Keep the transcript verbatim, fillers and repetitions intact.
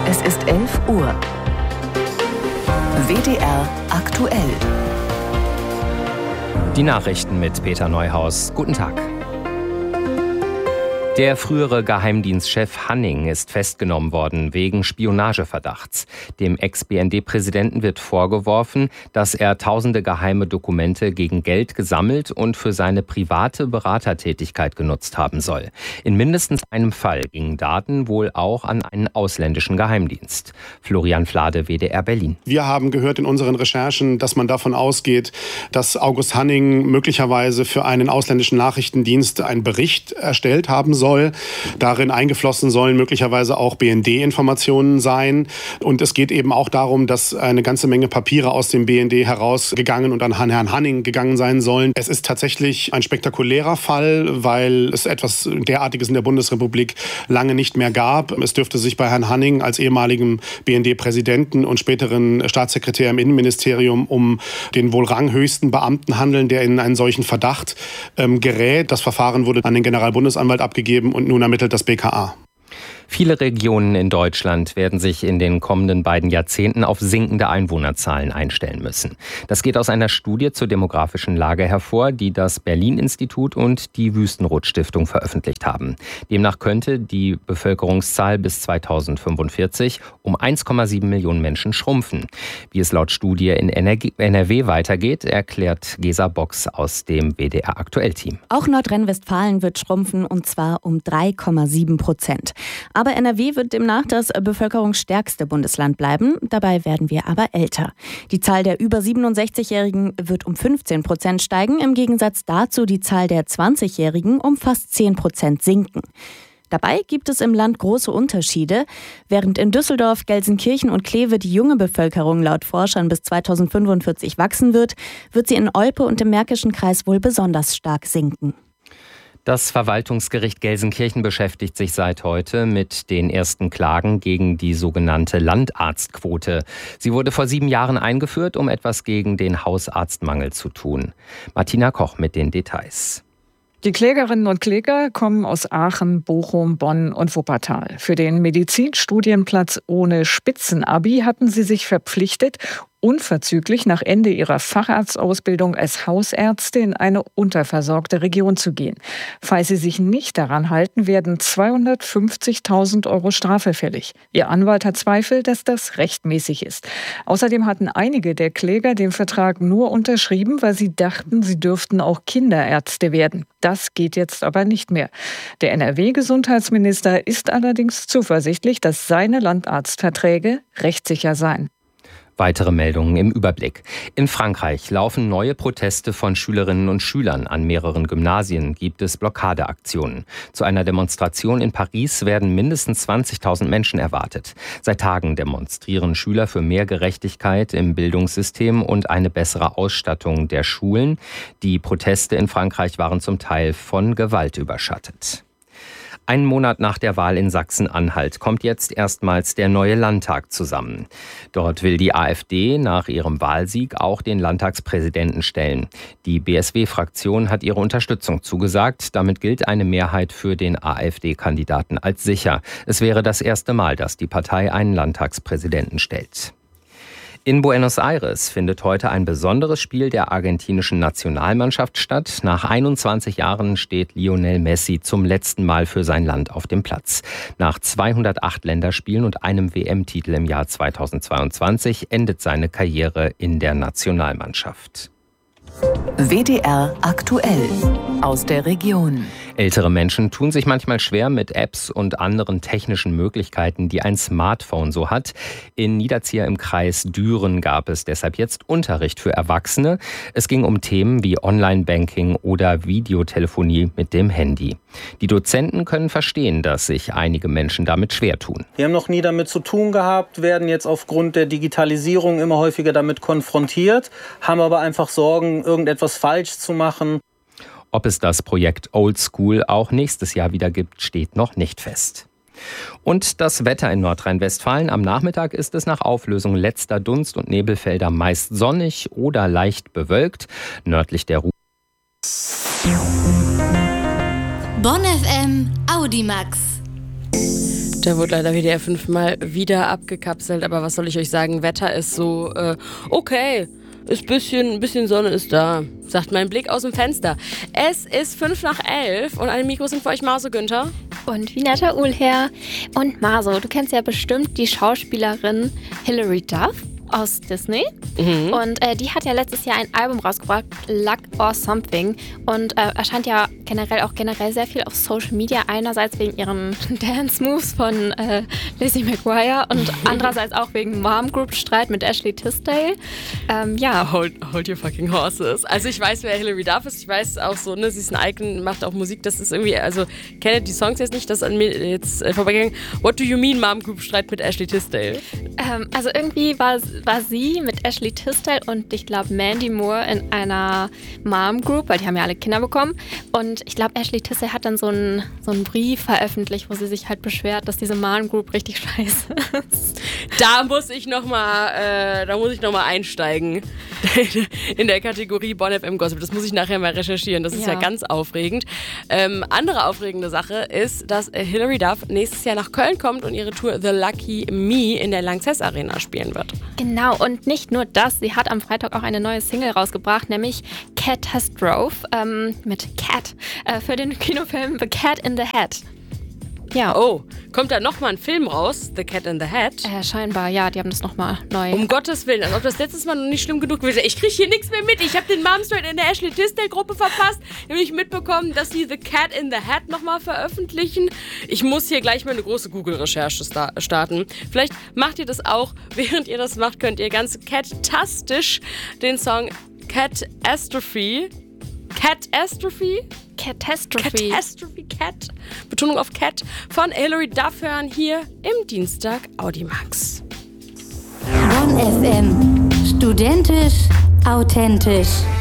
Es ist elf Uhr. W D R aktuell. Die Nachrichten mit Peter Neuhaus. Guten Tag. Der frühere Geheimdienstchef Hanning ist festgenommen worden wegen Spionageverdachts. Dem Ex-B N D-Präsidenten wird vorgeworfen, dass er tausende geheime Dokumente gegen Geld gesammelt und für seine private Beratertätigkeit genutzt haben soll. In mindestens einem Fall gingen Daten wohl auch an einen ausländischen Geheimdienst. Florian Flade, W D R Berlin. Wir haben gehört in unseren Recherchen, dass man davon ausgeht, dass August Hanning möglicherweise für einen ausländischen Nachrichtendienst einen Bericht erstellt haben soll. Darin eingeflossen sollen möglicherweise auch B N D-Informationen sein. Und es geht eben auch darum, dass eine ganze Menge Papiere aus dem B N D herausgegangen und an Herrn Hanning gegangen sein sollen. Es ist tatsächlich ein spektakulärer Fall, weil es etwas derartiges in der Bundesrepublik lange nicht mehr gab. Es dürfte sich bei Herrn Hanning als ehemaligem B N D-Präsidenten und späteren Staatssekretär im Innenministerium um den wohl ranghöchsten Beamten handeln, der in einen solchen Verdacht ähm, gerät. Das Verfahren wurde an den Generalbundesanwalt abgegeben und nun ermittelt das B K A. Viele Regionen in Deutschland werden sich in den kommenden beiden Jahrzehnten auf sinkende Einwohnerzahlen einstellen müssen. Das geht aus einer Studie zur demografischen Lage hervor, die das Berlin-Institut und die Wüstenrot-Stiftung veröffentlicht haben. Demnach könnte die Bevölkerungszahl bis zweitausendfünfundvierzig um eins Komma sieben Millionen Menschen schrumpfen. Wie es laut Studie in N R W weitergeht, erklärt Gesa Box aus dem W D R-Aktuell-Team. Auch Nordrhein-Westfalen wird schrumpfen, und zwar um drei Komma sieben Prozent. Aber N R W wird demnach das bevölkerungsstärkste Bundesland bleiben. Dabei werden wir aber älter. Die Zahl der über siebenundsechzigjährigen wird um fünfzehn Prozent steigen. Im Gegensatz dazu die Zahl der zwanzigjährigen um fast zehn Prozent sinken. Dabei gibt es im Land große Unterschiede. Während in Düsseldorf, Gelsenkirchen und Kleve die junge Bevölkerung laut Forschern bis zweitausendfünfundvierzig wachsen wird, wird sie in Olpe und im Märkischen Kreis wohl besonders stark sinken. Das Verwaltungsgericht Gelsenkirchen beschäftigt sich seit heute mit den ersten Klagen gegen die sogenannte Landarztquote. Sie wurde vor sieben Jahren eingeführt, um etwas gegen den Hausarztmangel zu tun. Martina Koch mit den Details. Die Klägerinnen und Kläger kommen aus Aachen, Bochum, Bonn und Wuppertal. Für den Medizinstudienplatz ohne Spitzenabi hatten sie sich verpflichtet, unverzüglich nach Ende ihrer Facharztausbildung als Hausärzte in eine unterversorgte Region zu gehen. Falls sie sich nicht daran halten, werden zweihundertfünfzigtausend Euro Strafe fällig. Ihr Anwalt hat Zweifel, dass das rechtmäßig ist. Außerdem hatten einige der Kläger den Vertrag nur unterschrieben, weil sie dachten, sie dürften auch Kinderärzte werden. Das geht jetzt aber nicht mehr. Der N R W-Gesundheitsminister ist allerdings zuversichtlich, dass seine Landarztverträge rechtssicher seien. Weitere Meldungen im Überblick. In Frankreich laufen neue Proteste von Schülerinnen und Schülern. An mehreren Gymnasien gibt es Blockadeaktionen. Zu einer Demonstration in Paris werden mindestens zwanzigtausend Menschen erwartet. Seit Tagen demonstrieren Schüler für mehr Gerechtigkeit im Bildungssystem und eine bessere Ausstattung der Schulen. Die Proteste in Frankreich waren zum Teil von Gewalt überschattet. Einen Monat nach der Wahl in Sachsen-Anhalt kommt jetzt erstmals der neue Landtag zusammen. Dort will die AfD nach ihrem Wahlsieg auch den Landtagspräsidenten stellen. Die B S W-Fraktion hat ihre Unterstützung zugesagt. Damit gilt eine Mehrheit für den AfD-Kandidaten als sicher. Es wäre das erste Mal, dass die Partei einen Landtagspräsidenten stellt. In Buenos Aires findet heute ein besonderes Spiel der argentinischen Nationalmannschaft statt. Nach einundzwanzig Jahren steht Lionel Messi zum letzten Mal für sein Land auf dem Platz. Nach zweihundertacht Länderspielen und einem W M-Titel im Jahr zweitausendzweiundzwanzig endet seine Karriere in der Nationalmannschaft. W D R aktuell aus der Region. Ältere Menschen tun sich manchmal schwer mit Apps und anderen technischen Möglichkeiten, die ein Smartphone so hat. In Niederzieher im Kreis Düren gab es deshalb jetzt Unterricht für Erwachsene. Es ging um Themen wie Online-Banking oder Videotelefonie mit dem Handy. Die Dozenten können verstehen, dass sich einige Menschen damit schwer tun. Wir haben noch nie damit zu tun gehabt, werden jetzt aufgrund der Digitalisierung immer häufiger damit konfrontiert, haben aber einfach Sorgen, irgendetwas falsch zu machen. Ob es das Projekt Old School auch nächstes Jahr wieder gibt, steht noch nicht fest. Und das Wetter in Nordrhein-Westfalen. Am Nachmittag ist es nach Auflösung letzter Dunst- und Nebelfelder meist sonnig oder leicht bewölkt. Nördlich der Ruhr. Bonn F M Audimax. Da wurde leider W D R fünf mal wieder abgekapselt, aber was soll ich euch sagen, Wetter ist so, äh, okay, ist bisschen, ein bisschen Sonne ist da, sagt mein Blick aus dem Fenster. Es ist fünf nach elf und an den Mikros sind für euch Marso Günther. Und Vineta Uhlher. Und Marso, du kennst ja bestimmt die Schauspielerin Hilary Duff aus Disney. Mhm. Und äh, die hat ja letztes Jahr ein Album rausgebracht, Luck or Something. Und äh, erscheint ja generell auch generell sehr viel auf Social Media. Einerseits wegen ihren Dance-Moves von äh, Lizzie McGuire und andererseits auch wegen Mom-Group-Streit mit Ashley Tisdale. Ähm, ja. Hold, hold your fucking horses. Also ich weiß, wer Hilary Duff ist. Ich weiß auch so, ne, sie ist ein Icon, macht auch Musik. Das ist irgendwie, also kenne die Songs jetzt nicht, das ist an mir jetzt äh, vorbeigegangen. What do you mean, Mom-Group-Streit mit Ashley Tisdale? Ähm, also irgendwie war war sie mit Ashley Tisdale und ich glaube Mandy Moore in einer Mom Group, weil die haben ja alle Kinder bekommen. Und ich glaube, Ashley Tisdale hat dann so einen, so einen Brief veröffentlicht, wo sie sich halt beschwert, dass diese Mom Group richtig scheiße ist. Da muss ich nochmal äh, da muss ich noch mal einsteigen in der Kategorie Bonn F M Gossip. Das muss ich nachher mal recherchieren. Das ist ja, ja ganz aufregend. Ähm, andere aufregende Sache ist, dass Hilary Duff nächstes Jahr nach Köln kommt und ihre Tour The Lucky Me in der Lanxess Arena spielen wird. Genau, und nicht nur das, sie hat am Freitag auch eine neue Single rausgebracht, nämlich Catastrophe ähm, mit Cat äh, für den Kinofilm The Cat in the Hat. Ja. Oh, kommt da nochmal ein Film raus, The Cat in the Hat? Äh, scheinbar, ja, die haben das nochmal neu. Um Gottes Willen, als ob das letztes Mal noch nicht schlimm genug wäre. Ich kriege hier nichts mehr mit. Ich habe den Momstraight in der Ashley Tisdale-Gruppe verpasst. Ich habe nicht mitbekommen, dass sie The Cat in the Hat nochmal veröffentlichen. Ich muss hier gleich mal eine große Google-Recherche sta- starten. Vielleicht macht ihr das auch. Während ihr das macht, könnt ihr ganz cat-tastisch den Song Catastrophe Catastrophe? Catastrophe. Catastrophe, Cat. Betonung auf Cat von Hilary Duff hören hier im Dienstag Audimax. Bonn F M. Studentisch, authentisch.